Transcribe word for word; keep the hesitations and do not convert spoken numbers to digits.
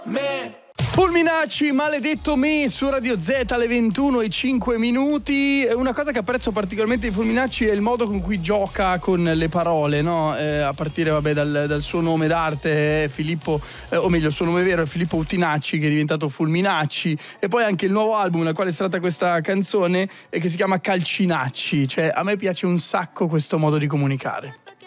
Me. Fulminacci, maledetto me, su Radio Z alle ventuno e cinque minuti. Una cosa che apprezzo particolarmente di Fulminacci è il modo con cui gioca con le parole, no? Eh, a partire vabbè dal, dal suo nome d'arte, eh, Filippo, eh, o meglio il suo nome vero è Filippo Utinacci, che è diventato Fulminacci, e poi anche il nuovo album nel quale è stata questa canzone, eh, che si chiama Calcinacci. Cioè a me piace un sacco questo modo di comunicare.